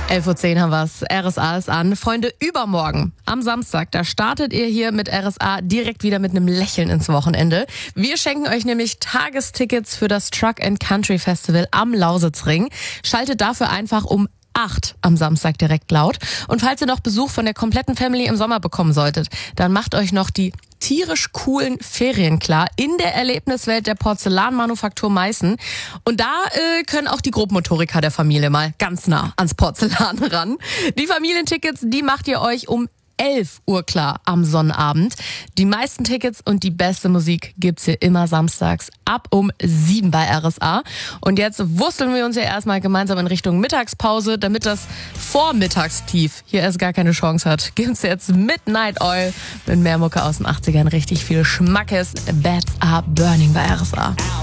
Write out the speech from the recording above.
11:10 Uhr haben wir's. RSA ist an. Freunde, übermorgen, am Samstag, da startet ihr hier mit RSA direkt wieder mit einem Lächeln ins Wochenende. Wir schenken euch nämlich Tagestickets für das Truck and Country Festival am Lausitzring. Schaltet dafür einfach um 8 am Samstag direkt laut. Und falls ihr noch Besuch von der kompletten Family im Sommer bekommen solltet, dann macht euch noch die tierisch coolen Ferien klar in der Erlebniswelt der Porzellanmanufaktur Meißen. Und da können auch die Grobmotoriker der Familie mal ganz nah ans Porzellan ran. Die Familientickets, die macht ihr euch um 11 Uhr klar am Sonnabend. Die meisten Tickets und die beste Musik gibt's hier immer samstags ab um 7 bei RSA. Und jetzt wursteln wir uns ja erstmal gemeinsam in Richtung Mittagspause, damit das Vormittagstief hier erst gar keine Chance hat. Gibt's jetzt Midnight Oil mit mehr Mucke aus den 80ern. Richtig viel Schmackes. Bats are burning bei RSA.